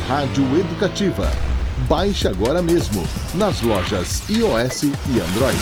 Rádio Educativa. Baixe agora mesmo nas lojas iOS e Android.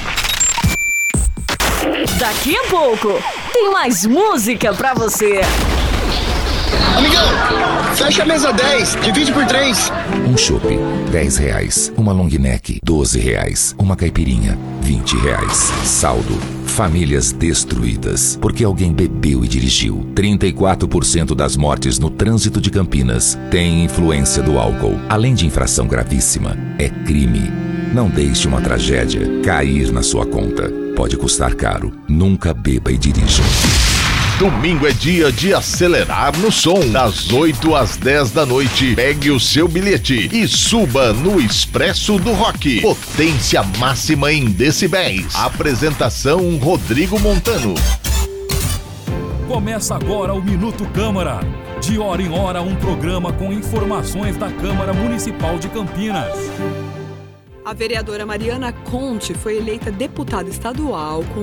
Daqui a pouco tem mais música pra você. Amigão, fecha a mesa 10, divide por 3. Um chopp, R$10. Uma long neck, R$12. Uma caipirinha, R$20. Saldo, famílias destruídas, porque alguém bebeu e dirigiu. 34% das mortes no trânsito de Campinas têm influência do álcool. Além de infração gravíssima, é crime. Não deixe uma tragédia cair na sua conta. Pode custar caro. Nunca beba e dirija. Domingo é dia de acelerar no som. Das 8 às 10 da noite, pegue o seu bilhete e suba no Expresso do Rock. Potência máxima em decibéis. Apresentação Rodrigo Montano. Começa agora o Minuto Câmara. De hora em hora, um programa com informações da Câmara Municipal de Campinas. A vereadora Mariana Conte foi eleita deputada estadual com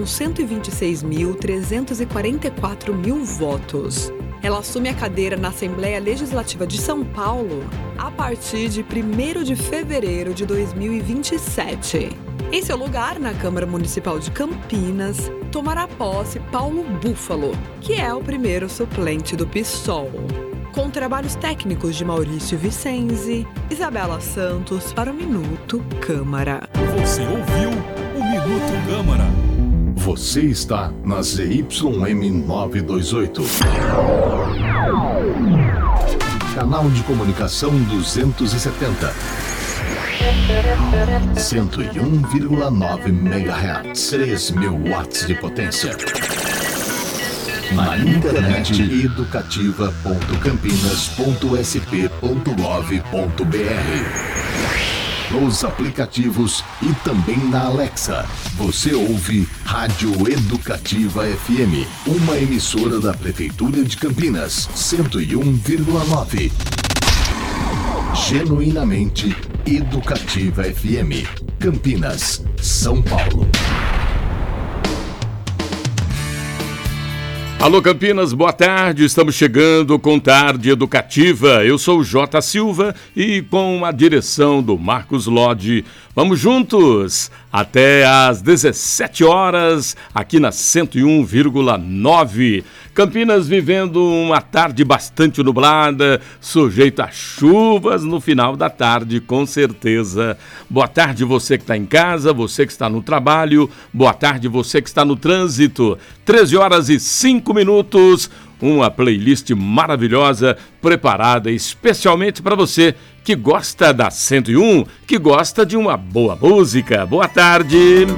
126.344 votos. Ela assume a cadeira na Assembleia Legislativa de São Paulo a partir de 1º de fevereiro de 2027. Em seu lugar, na Câmara Municipal de Campinas, tomará posse Paulo Búfalo, que é o primeiro suplente do PSOL. Com trabalhos técnicos de Maurício Vicenzi, Isabela Santos para o Minuto Câmara. Você ouviu o Minuto Câmara. Você está na ZYM 928. Canal de comunicação 270. 101,9 MHz. 3.000 watts de potência. Na internet educativa.campinas.sp.gov.br. Nos aplicativos e também na Alexa. Você ouve Rádio Educativa FM, uma emissora da Prefeitura de Campinas, 101,9. Genuinamente Educativa FM. Campinas, São Paulo. Alô Campinas, boa tarde, estamos chegando com Tarde Educativa. Eu sou o J. Silva e com a direção do Marcos Lodi. Vamos juntos até às 17 horas aqui na 101,9. Campinas vivendo uma tarde bastante nublada, sujeita a chuvas no final da tarde, com certeza. Boa tarde você que está em casa, você que está no trabalho, boa tarde você que está no trânsito. 13 horas e 5 minutos, uma playlist maravilhosa preparada especialmente para você que gosta da 101, que gosta de uma boa música. Boa tarde!